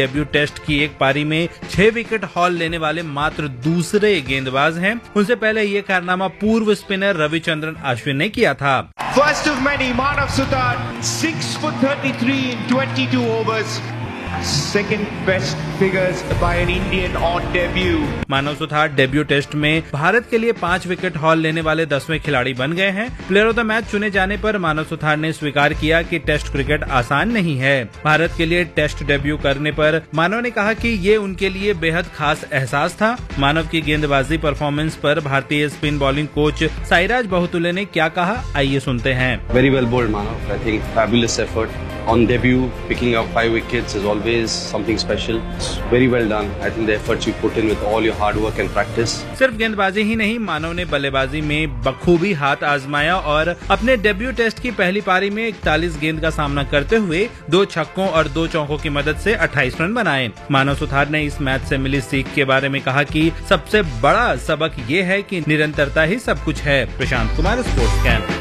Debut test की एक पारी में 6 विकेट हॉल लेने वाले मात्र दूसरे गेंदबाज हैं। उनसे पहले ये कारनामा पूर्व स्पिनर रविचंद्रन अश्विन ने किया था। First of many, Manav Sutar, 6 for 33 in 22 overs. Second best figures by an Indian on debut. Manav Suthar debut test में भारत के लिए 5 विकेट हॉल लेने वाले 10वें खिलाड़ी बन गए हैं। प्लेयर ऑफ द मैच चुने जाने पर मानव सुथार ने स्वीकार किया कि टेस्ट क्रिकेट आसान नहीं है। भारत के लिए टेस्ट डेब्यू करने पर मानव ने कहा कि ये उनके लिए बेहद खास एहसास था। मानव की गेंदबाजी परफॉर्मेंस पर भारतीय spin bowling coach Sairaj Bahutule ने क्या कहा, आइए सुनते हैं। Very well bowled, Manav. I think fabulous effort. On debut, picking up 5 wickets is always something special. It's very well done. I think the efforts you put in with all your hard work and practice. सिर्फ गेंदबाजी ही नहीं, मानव ने बल्लेबाजी में बखूबी हाथ आजमाया और अपने डेब्यू टेस्ट की पहली पारी में 41 गेंद का सामना करते हुए 2 छक्कों और 2 चौकों की मदद से 28 रन बनाए। मानव सुथार ने इस मैच से मिली सीख के बारे में कहा कि सबसे बड़ा सबक ये है कि निरंतरता ही सब कुछ है। Prashant Kumar, sports camp.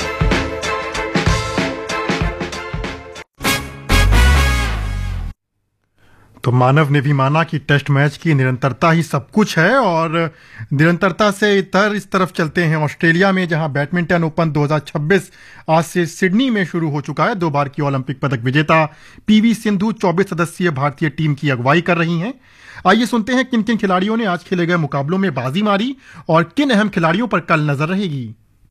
तो मानव ने भी माना कि टेस्ट मैच की निरंतरता ही सब कुछ है और निरंतरता से इस तरफ चलते हैं ऑस्ट्रेलिया में, जहां बैडमिंटन ओपन 2026 आज से सिडनी में शुरू हो चुका है। 2 बार की ओलंपिक पदक विजेता पीवी सिंधु 24 सदस्यीय भारतीय टीम की अगुवाई कर रही हैं। आइए सुनते हैं किन किन खिलाड़ियों ने आज खेले गए मुकाबलों में बाजी मारी और किन अहम खिलाड़ियों पर कल नजर रहेगी।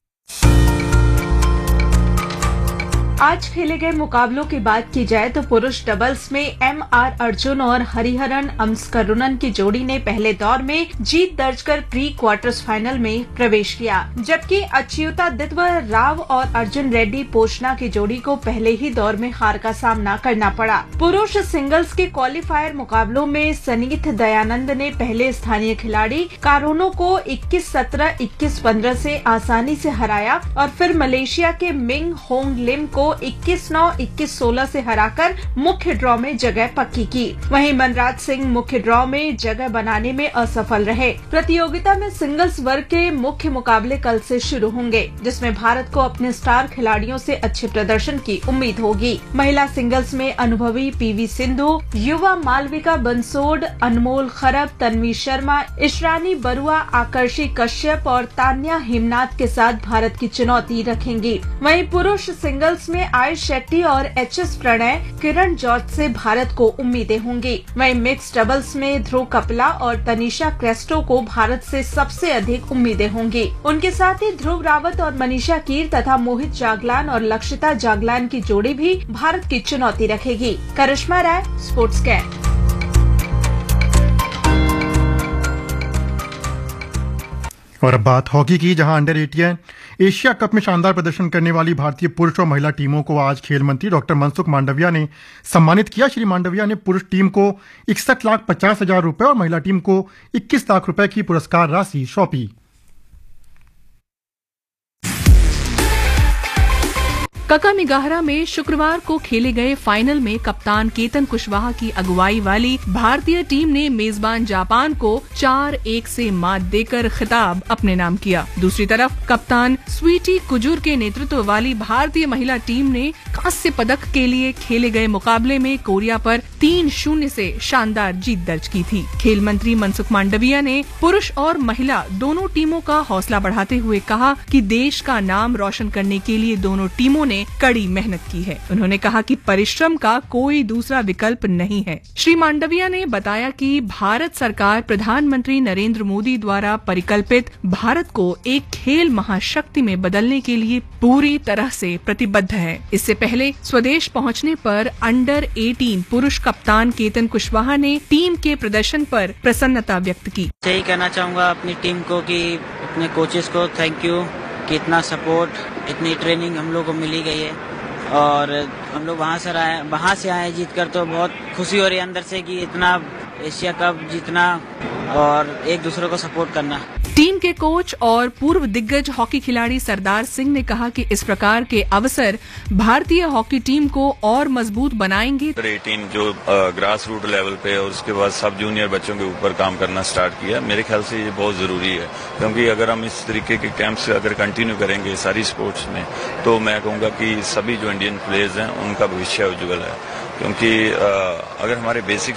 आज खेले गए मुकाबलों की बात की जाए तो पुरुष डबल्स में एम.आर. अर्जुन और हरिहरन अम्सकरुणन की जोड़ी ने पहले दौर में जीत दर्ज कर प्री क्वार्टर्स फाइनल में प्रवेश किया, जबकि अच्युतादित्य राव और अर्जुन रेड्डी पोचना की जोड़ी को पहले ही दौर में हार का सामना करना पड़ा। पुरुष सिंगल्स के क्वालिफायर मुकाबलों में सनीथ दयानंद ने पहले स्थानीय खिलाड़ी कारोनो को 21-17, 21-15 से आसानी से हराया और फिर मलेशिया के मिंग होंग लिम को 21-9, 21-16 से हराकर मुख्य ड्रॉ में जगह पक्की की। वहीं मनराज सिंह मुख्य ड्रॉ में जगह बनाने में असफल रहे। प्रतियोगिता में सिंगल्स वर्ग के मुख्य मुकाबले कल से शुरू होंगे, जिसमें भारत को अपने स्टार खिलाड़ियों से अच्छे प्रदर्शन की उम्मीद होगी। महिला सिंगल्स में अनुभवी पीवी सिंधु, युवा मालविका बंसोड, अनमोल खरब, तन्वी शर्मा, इशरानी बरुआ, आकर्षी कश्यप और तान्या हेमनाथ के साथ भारत की चुनौती रखेंगी। वहीं पुरुष सिंगल्स में आयुष शेट्टी और एच.एस. प्रणय, किरण जॉर्ज से भारत को उम्मीदें होंगी। वहीं मिक्स डबल्स में ध्रुव कपिला और तनिषा क्रेस्टो को भारत से सबसे अधिक उम्मीदें होंगी। उनके साथ ही ध्रुव रावत और मनीषा कीर तथा मोहित जागलान और लक्षिता जागलान की जोड़ी भी भारत की चुनौती रखेगी। करिश्मा राय, स्पोर्ट्स कैंप। और अब बात हॉकी की, जहां अंडर 18 एशिया कप में शानदार प्रदर्शन करने वाली भारतीय पुरुष और महिला टीमों को आज खेल मंत्री डॉक्टर मनसुख मांडविया ने सम्मानित किया। श्री मांडविया ने पुरुष टीम को 61,50,000 रुपए और महिला टीम को 21 लाख रुपए की पुरस्कार राशि सौंपी। ककामिगाहरा में शुक्रवार को खेले गए फाइनल में कप्तान केतन कुशवाहा की अगुवाई वाली भारतीय टीम ने मेजबान जापान को 4-1 से मात देकर खिताब अपने नाम किया। दूसरी तरफ कप्तान स्वीटी कुजूर के नेतृत्व वाली भारतीय महिला टीम ने कांस्य पदक के लिए खेले गए मुकाबले में कोरिया पर 3-0 से शानदार जीत दर्ज की थी। खेल मंत्री मनसुख मांडविया ने पुरुष और महिला दोनों टीमों का हौसला बढ़ाते हुए कहा कि देश का नाम रोशन करने के लिए दोनों टीमों ने कड़ी मेहनत की है। उन्होंने कहा कि परिश्रम का कोई दूसरा विकल्प नहीं है। श्री मांडविया ने बताया कि भारत सरकार प्रधानमंत्री नरेंद्र मोदी द्वारा परिकल्पित भारत को एक खेल महाशक्ति में बदलने के लिए पूरी तरह से प्रतिबद्ध है। इससे पहले स्वदेश पहुंचने पर अंडर 18 पुरुष कप्तान केतन कुशवाहा ने टीम के प्रदर्शन पर प्रसन्नता व्यक्त की। यही कहना चाहूँगा अपनी टीम को कि अपने कोचेस को थैंक यू कि इतना सपोर्ट, इतनी ट्रेनिंग हम लोग को मिली गई है और हम लोग वहाँ से आए जीत कर, तो बहुत खुशी हो रही है अंदर से कि इतना एशिया कप जीतना और एक दूसरे को सपोर्ट करना। टीम के कोच और पूर्व दिग्गज हॉकी खिलाड़ी सरदार सिंह ने कहा कि इस प्रकार के अवसर भारतीय हॉकी टीम को और मजबूत बनाएंगे। 18 जो ग्रास रूट लेवल पे और उसके बाद सब जूनियर बच्चों के ऊपर काम करना स्टार्ट किया, मेरे ख्याल से ये बहुत जरूरी है, क्योंकि अगर हम इस तरीके के कैंप्स अगर कंटिन्यू करेंगे सारी स्पोर्ट्स में, तो मैं कहूँगा कि सभी जो इंडियन प्लेयर्स हैं उनका भविष्य उज्जवल है, क्योंकि अगर हमारे बेसिक